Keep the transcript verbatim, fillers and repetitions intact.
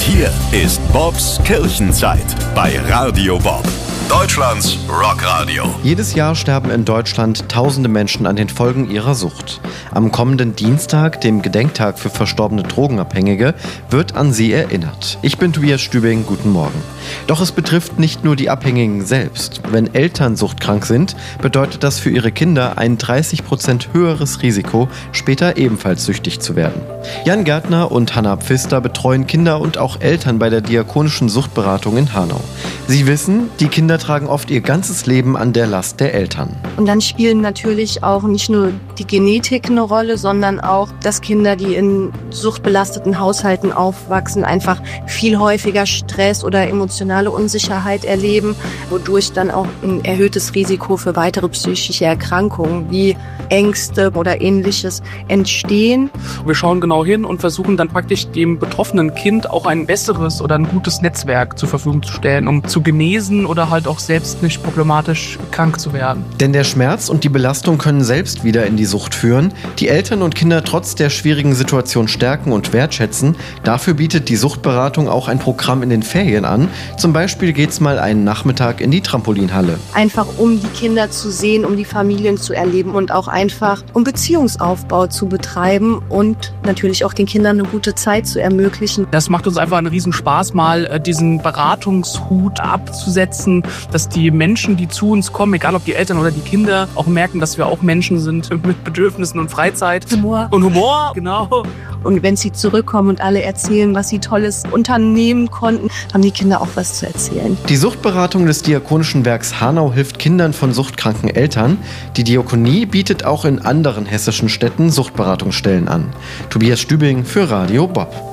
hier ist Bobs Kirchenzeit bei Radio Bob, Deutschlands Rockradio. Jedes Jahr sterben in Deutschland tausende Menschen an den Folgen ihrer Sucht. Am kommenden Dienstag, dem Gedenktag für verstorbene Drogenabhängige, wird an sie erinnert. Ich bin Tobias Stübing, guten Morgen. Doch es betrifft nicht nur die Abhängigen selbst. Wenn Eltern suchtkrank sind, bedeutet das für ihre Kinder ein dreißig Prozent höheres Risiko, später ebenfalls süchtig zu werden. Jan Gärtner und Hanna Pfister betreuen Kinder und auch Eltern bei der Diakonischen Suchtberatung in Hanau. Sie wissen, die Kinder tragen oft ihr ganzes Leben an der Last der Eltern. Und dann spielen natürlich auch nicht nur die Genetik eine Rolle, sondern auch, dass Kinder, die in suchtbelasteten Haushalten aufwachsen, einfach viel häufiger Stress oder emotionale Unsicherheit erleben, wodurch dann auch ein erhöhtes Risiko für weitere psychische Erkrankungen wie Ängste oder Ähnliches entstehen. Wir schauen genau hin und versuchen dann praktisch dem betroffenen Kind auch ein besseres oder ein gutes Netzwerk zur Verfügung zu stellen, um zu genesen oder halt auch selbst nicht problematisch krank zu werden. Denn der Schmerz und die Belastung können selbst wieder in die Sucht führen, die Eltern und Kinder trotz der schwierigen Situation stärken und wertschätzen. Dafür bietet die Suchtberatung auch ein Programm in den Ferien an. Zum Beispiel geht's mal einen Nachmittag in die Trampolinhalle. Einfach um die Kinder zu sehen, um die Familien zu erleben und auch einfach um Beziehungsaufbau zu betreiben und natürlich auch den Kindern eine gute Zeit zu ermöglichen. Das macht uns einfach einen riesen Spaß, mal diesen Beratungshut abzusetzen, dass die Menschen, die zu uns kommen, egal ob die Eltern oder die Kinder, auch merken, dass wir auch Menschen sind mit Bedürfnissen und Freizeit. Humor. Und Humor, genau. Und wenn sie zurückkommen und alle erzählen, was sie Tolles unternehmen konnten, haben die Kinder auch was zu erzählen. Die Suchtberatung des Diakonischen Werks Hanau hilft Kindern von suchtkranken Eltern. Die Diakonie bietet auch in anderen hessischen Städten Suchtberatungsstellen an. Tobias Stübing für Radio Bob.